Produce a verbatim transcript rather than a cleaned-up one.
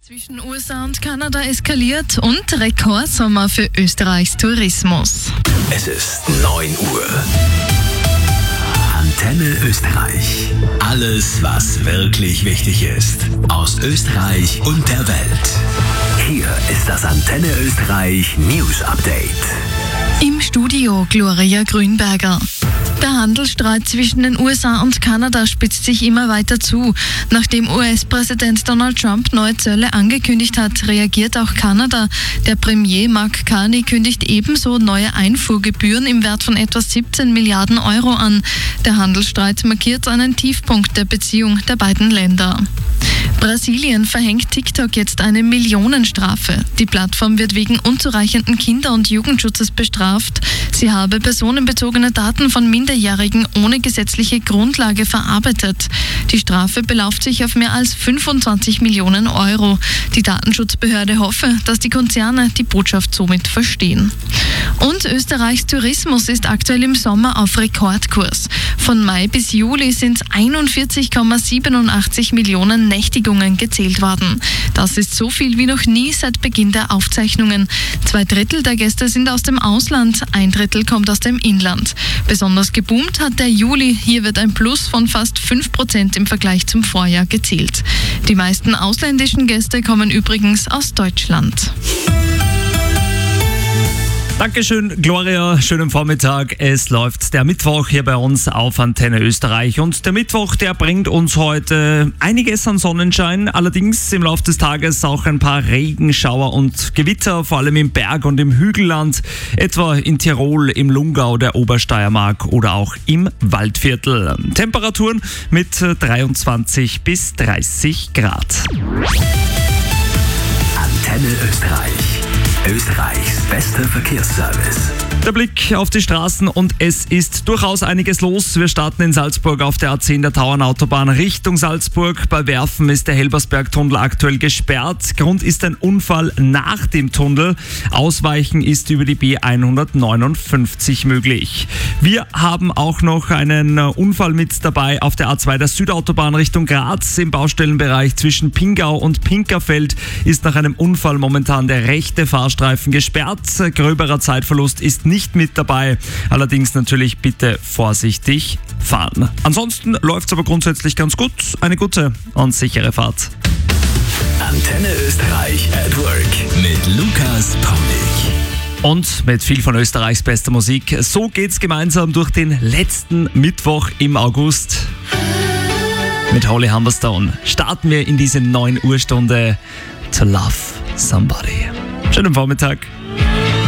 Zwischen U S A und Kanada eskaliert und Rekordsommer für Österreichs Tourismus. Es ist neun Uhr. Antenne Österreich. Alles, was wirklich wichtig ist. Aus Österreich und der Welt. Hier ist das Antenne Österreich News Update. Im Studio Gloria Grünberger. Der Handelsstreit zwischen den U S A und Kanada spitzt sich immer weiter zu. Nachdem U S-Präsident Donald Trump neue Zölle angekündigt hat, reagiert auch Kanada. Der Premier Mark Carney kündigt ebenso neue Einfuhrgebühren im Wert von etwa siebzehn Milliarden Euro an. Der Handelsstreit markiert einen Tiefpunkt der Beziehung der beiden Länder. Brasilien verhängt TikTok jetzt eine Millionenstrafe. Die Plattform wird wegen unzureichenden Kinder- und Jugendschutzes bestraft. Sie habe personenbezogene Daten von Minderjährigen ohne gesetzliche Grundlage verarbeitet. Die Strafe belauft sich auf mehr als fünfundzwanzig Millionen Euro. Die Datenschutzbehörde hoffe, dass die Konzerne die Botschaft somit verstehen. Und Österreichs Tourismus ist aktuell im Sommer auf Rekordkurs. Von Mai bis Juli sind einundvierzig Komma siebenundachtzig Millionen Nächtigungen gezählt worden. Das ist so viel wie noch nie seit Beginn der Aufzeichnungen. Zwei Drittel der Gäste sind aus dem Ausland, ein Drittel kommt aus dem Inland. Besonders geboomt hat der Juli. Hier wird ein Plus von fast fünf Prozent im Vergleich zum Vorjahr gezählt. Die meisten ausländischen Gäste kommen übrigens aus Deutschland. Dankeschön, Gloria. Schönen Vormittag. Es läuft der Mittwoch hier bei uns auf Antenne Österreich. Und der Mittwoch, der bringt uns heute einiges an Sonnenschein. Allerdings im Laufe des Tages auch ein paar Regenschauer und Gewitter, vor allem im Berg- und im Hügelland. Etwa in Tirol, im Lungau, der Obersteiermark oder auch im Waldviertel. Temperaturen mit dreiundzwanzig bis dreißig Grad. Antenne Österreich. Österreichs bester Verkehrsservice. Der Blick auf die Straßen und es ist durchaus einiges los. Wir starten in Salzburg auf der A zehn der Tauernautobahn Richtung Salzburg. Bei Werfen ist der Helbersberg-Tunnel aktuell gesperrt. Grund ist ein Unfall nach dem Tunnel. Ausweichen ist über die B hundertneunundfünfzig möglich. Wir haben auch noch einen Unfall mit dabei auf der A zwei der Südautobahn Richtung Graz. Im Baustellenbereich zwischen Pingau und Pinkerfeld ist nach einem Unfall momentan der rechte Fahrstreifen gesperrt. Gröberer Zeitverlust ist nicht mit dabei. Allerdings natürlich bitte vorsichtig fahren. Ansonsten läuft es aber grundsätzlich ganz gut. Eine gute und sichere Fahrt. Antenne Österreich at Work mit Lukas Paulik. Und mit viel von Österreichs bester Musik. So geht's gemeinsam durch den letzten Mittwoch im August. Mit Holly Humberstone starten wir in diese neun Uhr Stunde To Love Somebody. Schönen Vormittag.